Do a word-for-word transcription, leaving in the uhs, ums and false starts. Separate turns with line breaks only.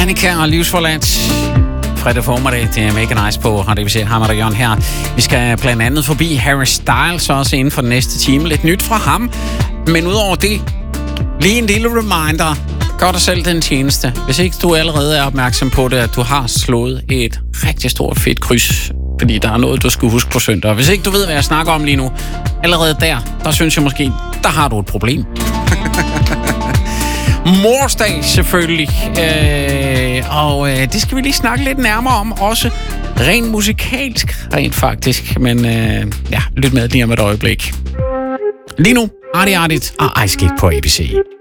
Danica og Livsforladt. Fredag formiddag, det er mega nice på Radio V C. Hammer og Jørgen her. Vi skal blandt andet forbi Harry Styles også inden for den næste time. Lidt nyt fra ham. Men udover det, lige en lille reminder. Gør dig selv den tjeneste. Hvis ikke du allerede er opmærksom på det, at du har slået et rigtig stort fedt kryds. Fordi der er noget, du skal huske på søndag. Hvis ikke du ved, hvad jeg snakker om lige nu, allerede der, der synes jeg måske, der har du et problem. Morsdag selvfølgelig. Øh, og øh, det skal vi lige snakke lidt nærmere om. Også rent musikalsk, rent faktisk. Men øh, ja, lyt med lige om et øjeblik. Lige nu, Artie Artie og Ice Skate på A B C.